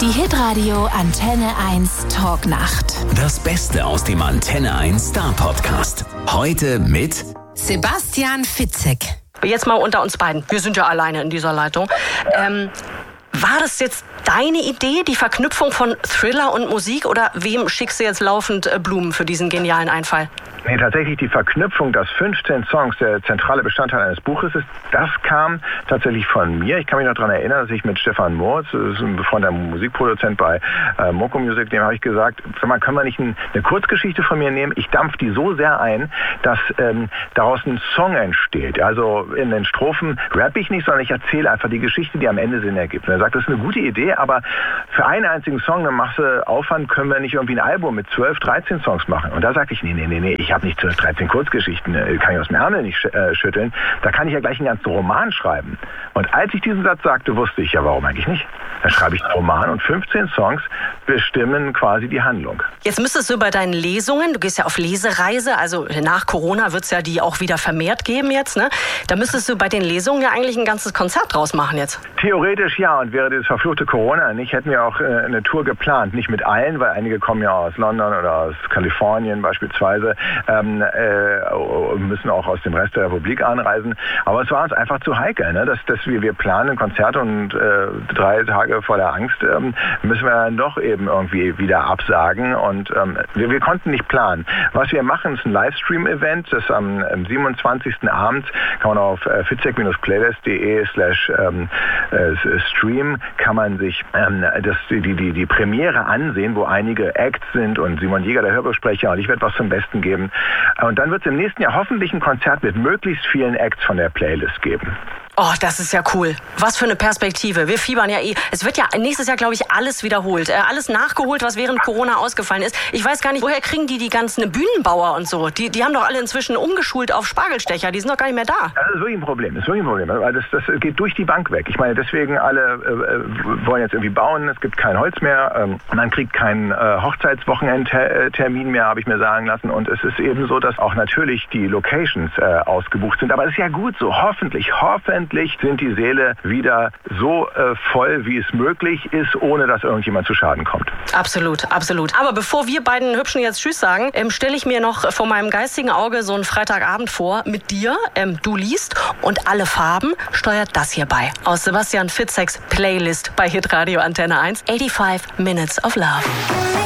Die Hitradio Antenne 1 Talknacht. Das Beste aus dem Antenne 1 Star Podcast. Heute mit Sebastian Fitzek. Jetzt mal unter uns beiden. Wir sind ja alleine in dieser Leitung. War das jetzt deine Idee, die Verknüpfung von Thriller und Musik? Oder wem schickst du jetzt laufend Blumen für diesen genialen Einfall? Nee, tatsächlich die Verknüpfung, dass 15 Songs der zentrale Bestandteil eines Buches ist, das kam tatsächlich von mir. Ich kann mich noch daran erinnern, dass ich mit Stefan Moritz, das ist ein befreundeter Musikproduzent bei Moko Music, dem habe ich gesagt, sag mal, können wir nicht eine Kurzgeschichte von mir nehmen? Ich dampf die so sehr ein, dass daraus ein Song entsteht. Also in den Strophen rappe ich nicht, sondern ich erzähle einfach die Geschichte, die am Ende Sinn ergibt. Und er sagt, das ist eine gute Idee, aber für einen einzigen Song, dann machst du Aufwand, können wir nicht irgendwie ein Album mit 12, 13 Songs machen. Und da sagte ich, nee, ich habe nicht 12, 13 Kurzgeschichten, kann ich aus dem Ärmel nicht schütteln. Da kann ich ja gleich einen ganzen Roman schreiben. Und als ich diesen Satz sagte, wusste ich ja, warum eigentlich nicht. Dann schreibe ich einen Roman und 15 Songs bestimmen quasi die Handlung. Jetzt müsstest du bei deinen Lesungen, du gehst ja auf Lesereise, also nach Corona wird es ja die auch wieder vermehrt geben jetzt, ne? Da müsstest du bei den Lesungen ja eigentlich ein ganzes Konzert draus machen jetzt. Theoretisch ja, und wäre das verfluchte Corona nicht, hätten wir auch eine Tour geplant. Nicht mit allen, weil einige kommen ja aus London oder aus Kalifornien beispielsweise, müssen auch aus dem Rest der Republik anreisen. Aber es war uns einfach zu heikel, ne? dass wir planen ein Konzert und 3 Tage vor der Angst müssen wir dann doch eben irgendwie wieder absagen. Und wir konnten nicht planen. Was wir machen, ist ein Livestream-Event, das am 27. Abend kann man auf fitzek-playlist.de/stream kann man sich die Premiere ansehen, wo einige Acts sind und Simon Jäger, der Hörbuchsprecher, und ich werde was zum Besten geben. Und dann wird es im nächsten Jahr hoffentlich ein Konzert mit möglichst vielen Acts von der Playlist geben. Oh, das ist ja cool. Was für eine Perspektive. Wir fiebern ja eh. Es wird ja nächstes Jahr, glaube ich, alles wiederholt. Alles nachgeholt, was während Corona ausgefallen ist. Ich weiß gar nicht, woher kriegen die ganzen Bühnenbauer und so? Die haben doch alle inzwischen umgeschult auf Spargelstecher. Die sind doch gar nicht mehr da. Das ist wirklich ein Problem. Weil das geht durch die Bank weg. Ich meine, deswegen alle wollen jetzt irgendwie bauen. Es gibt kein Holz mehr. Man kriegt keinen Hochzeitswochenendtermin mehr, habe ich mir sagen lassen. Und es ist eben so, dass auch natürlich die Locations ausgebucht sind. Aber es ist ja gut so. Hoffentlich sind die Säle wieder so voll, wie es möglich ist, ohne dass irgendjemand zu Schaden kommt. Absolut. Aber bevor wir beiden Hübschen jetzt Tschüss sagen, stelle ich mir noch vor meinem geistigen Auge so einen Freitagabend vor mit dir. Du liest und alle Farben steuert das hier bei. Aus Sebastian Fitzeks Playlist bei Hitradio Antenne 1. 85 Minutes of Love.